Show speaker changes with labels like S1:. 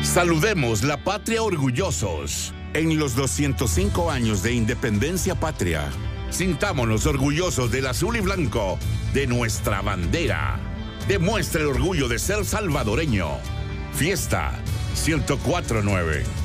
S1: Saludemos la patria orgullosos. En los 205 años de independencia patria, sintámonos orgullosos del azul y blanco de nuestra bandera. Demuestra el orgullo de ser salvadoreño. Fiesta 104.9.